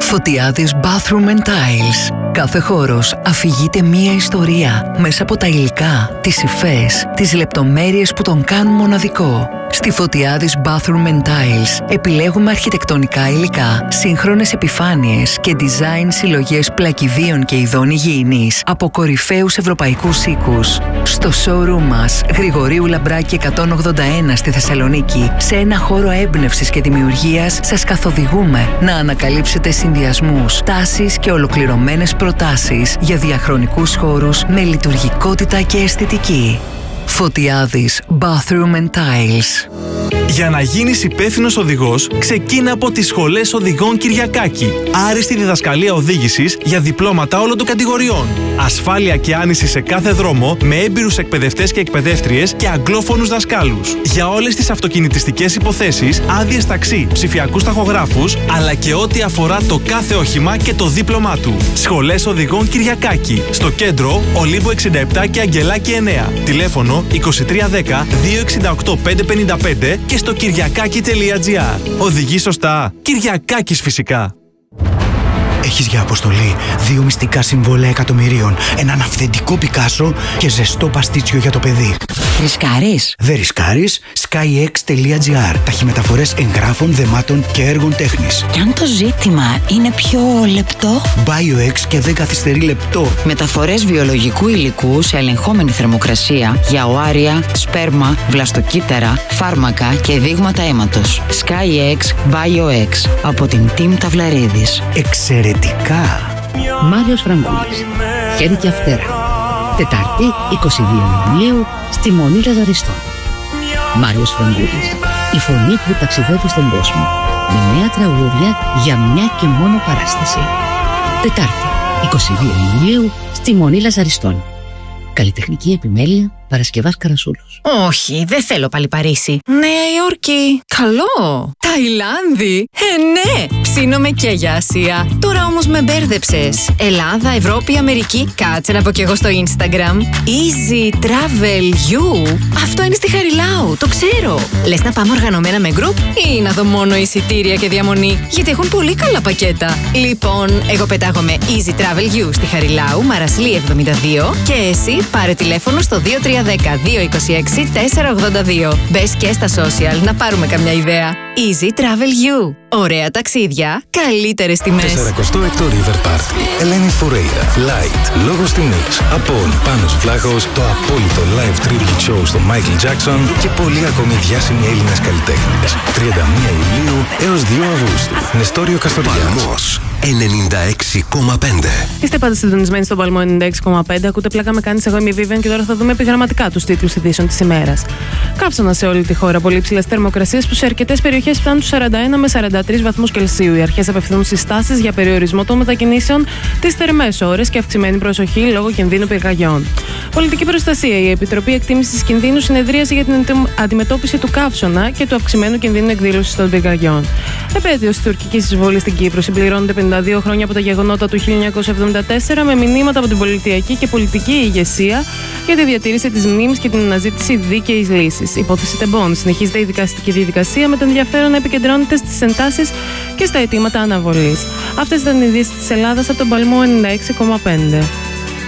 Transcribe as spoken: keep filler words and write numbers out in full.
Φωτιάδης Bathroom and Tiles. Κάθε χώρος αφηγείται μία ιστορία μέσα από τα υλικά, τις υφές, τις λεπτομέρειες που τον κάνουν μοναδικό. Στη Φωτιάδης Bathroom and Tiles επιλέγουμε αρχιτεκτονικά υλικά, σύγχρονες επιφάνειες και design συλλογές πλακιδίων και ειδών υγιεινής από κορυφαίους ευρωπαϊκούς οίκους. Στο showroom μας, Γρηγορίου Λαμπράκη εκατόν ογδόντα ένα στη Θεσσαλονίκη, σε ένα χώρο έμπνευσης και δημιουργίας, σας καθοδηγούμε να ανακαλύψετε συνδυασμούς, τάσεις και ολοκληρωμένες προτάσεις για διαχρονικούς χώρους με λειτουργικότητα και αισθητική. Φωτιάδης Bathroom and Tiles. Για να γίνεις υπεύθυνος οδηγός, ξεκίνα από τις σχολές οδηγών Κυριακάκη. Άριστη διδασκαλία οδήγησης για διπλώματα όλων των κατηγοριών. Ασφάλεια και άνηση σε κάθε δρόμο με έμπειρους εκπαιδευτές και εκπαιδεύτριες και αγγλόφωνους δασκάλους. Για όλες τις αυτοκινητιστικές υποθέσεις, άδειες ταξί, ψηφιακούς ταχογράφους, αλλά και ό,τι αφορά το κάθε όχημα και το δίπλωμά του. Σχολές οδηγών Κυριακάκη. Στο κέντρο, Ολύμπου εξήντα επτά και Αγγελάκη εννέα. Τηλέφωνο είκοσι τρία δέκα δύο εξήντα οκτώ πεντακόσια πενήντα πέντε και στο κυριακάκι τελεία τζι άρ. Οδηγεί σωστά. Κυριακάκης φυσικά. Έχεις για αποστολή δύο μυστικά συμβόλαια εκατομμυρίων, έναν αυθεντικό Πικάσο και ζεστό παστίτσιο για το παιδί. Ρισκάρεις? Δεν ρισκάρεις. skyx τελεία τζι άρ. Ταχυμεταφορές εγγράφων, δεμάτων και έργων τέχνης. Και αν το ζήτημα είναι πιο λεπτό? BioX και δεν καθυστερεί λεπτό. Μεταφορές βιολογικού υλικού σε ελεγχόμενη θερμοκρασία για οάρια, σπέρμα, βλαστοκύτταρα, φάρμακα και δείγματα αίματος. skyx BioX από την Team Ταυλαρίδης. Εξαιρετικά. Μάριος Φραγκούλης. Χέρι και Αυτέρα. Τετάρτη, είκοσι δύο Ιουνίου, στη Μονή Λαζαριστών. Μάριος Φραγκούλης. Η φωνή που ταξιδεύει στον κόσμο. Με νέα τραγούδια για μια και μόνο παράσταση. Τετάρτη, είκοσι δύο Ιουνίου, στη Μονή Λαζαριστών. Καλλιτεχνική επιμέλεια Παρασκευάς Καρασούλος. Όχι, δεν θέλω πάλι Παρίσι. Νέα Υόρκη. Καλό. Ταϊλάνδη. Ε, ναι. Ψήνομαι και για Ασία. Τώρα όμως με μπέρδεψες. Ελλάδα, Ευρώπη, Αμερική. Κάτσε να πω κι εγώ στο Instagram. Easy Travel You. Αυτό είναι στη Χαριλάου. Το ξέρω. Λες να πάμε οργανωμένα με group ή να δω μόνο εισιτήρια και διαμονή? Γιατί έχουν πολύ καλά πακέτα. Λοιπόν, εγώ πετάγομαι Easy Travel You στη Χαριλάου, Μαρασλή εβδομήντα δύο και εσύ πάρε τηλέφωνο στο δύο τρία ένα μηδέν δύο είκοσι έξι τετρακόσια ογδόντα δύο. Μπες και στα social να πάρουμε καμιά ιδέα. Easy Travel You. Ωραία ταξίδια, καλύτερες τιμές. σαρακοστό έκτο River Party. Ελένη Φουρέιρα, Light, λόγος τιμής. Απόλ, Πάνος Βλάχος, το απόλυτο live tribute show στο Michael Jackson και πολλοί ακόμη διάσημοι Έλληνες καλλιτέχνες. τριάντα μία Ιουλίου έως δύο Αυγούστου. Νεστόριο Καστοριάς. Παλμός ενενήντα έξι κόμμα πέντε. Είστε πάντα συντονισμένοι στον Παλμό ενενήντα έξι κόμμα πέντε. Ακούτε πλάκα με κάνεις, εγώ είμαι η Vivian και τώρα θα δούμε επιγραμματικά τους τίτλους ειδήσεων της ημέρας. Κάψωνα σε όλη τη χώρα. Πολύ ψηλές θερμοκρασίες που σε αρκετές περιοχές φτάνουν στους σαράντα ένα με σαράντα τρεις βαθμούς Κελσίου. Οι αρχές απευθύνουν συστάσεις για περιορισμό των μετακινήσεων τις θερμές ώρες και αυξημένη προσοχή λόγω κινδύνου πυρκαγιών. Πολιτική προστασία. Η Επιτροπή Εκτίμησης Κινδύνου συνεδρίασε για την αντιμετώπιση του καύσωνα και του αυξημένου κινδύνου εκδήλωσης των πυρκαγιών. Επέτειος της τουρκικής εισβολής στην Κύπρο. Συμπληρώνονται πενήντα δύο χρόνια από τα γεγονότα του χίλια εννιακόσια εβδομήντα τέσσερα με μηνύματα από την πολιτιακή και πολιτική ηγεσία για τη διατήρηση της μνήμης και την αναζήτηση δίκαιης λύσης. Υπόθεση Τεμπών. Συνεχίζεται η δικαστική διαδικασία με το ενδιαφέρον να επικεντρώνεται στις εντάσεις και στα αιτήματα αναβολής. Αυτές ήταν οι ειδήσεις της Ελλάδας από τον Παλμό ενενήντα έξι κόμμα πέντε.